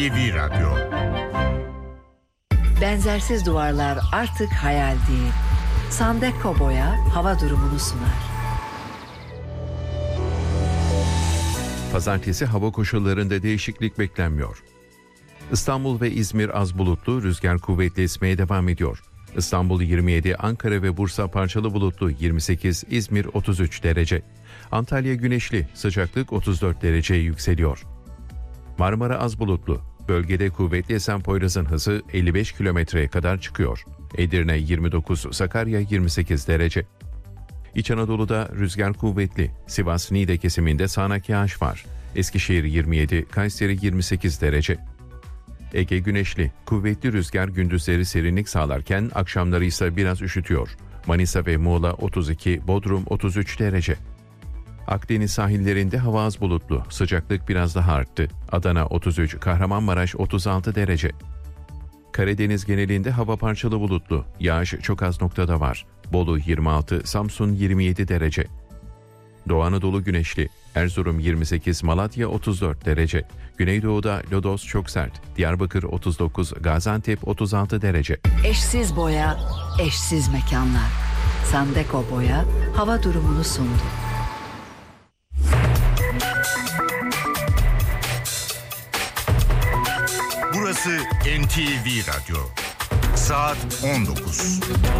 NTV Radyo. Benzersiz duvarlar artık hayal değil. Sandeko Boya hava durumunu sunar. Pazartesi hava koşullarında değişiklik beklenmiyor. İstanbul ve İzmir az bulutlu, rüzgar kuvvetli esmeye devam ediyor. İstanbul 27, Ankara ve Bursa parçalı bulutlu 28, İzmir 33 derece. Antalya güneşli, sıcaklık 34 dereceye yükseliyor. Marmara az bulutlu, bölgede kuvvetli esen Poyraz'ın hızı 55 kilometreye kadar çıkıyor. Edirne 29, Sakarya 28 derece. İç Anadolu'da rüzgar kuvvetli, Sivas Niğde kesiminde sağanak yağış var. Eskişehir 27, Kayseri 28 derece. Ege güneşli, kuvvetli rüzgar gündüzleri serinlik sağlarken akşamları ise biraz üşütüyor. Manisa ve Muğla 32, Bodrum 33 derece. Akdeniz sahillerinde hava az bulutlu, sıcaklık biraz daha arttı. Adana 33, Kahramanmaraş 36 derece. Karadeniz genelinde hava parçalı bulutlu, yağış çok az noktada var. Bolu 26, Samsun 27 derece. Doğu Anadolu güneşli, Erzurum 28, Malatya 34 derece. Güneydoğu'da lodos çok sert, Diyarbakır 39, Gaziantep 36 derece. Eşsiz boya, eşsiz mekanlar. Sandeko Boya hava durumunu sundu. Burası NTV Radyo. Saat 19.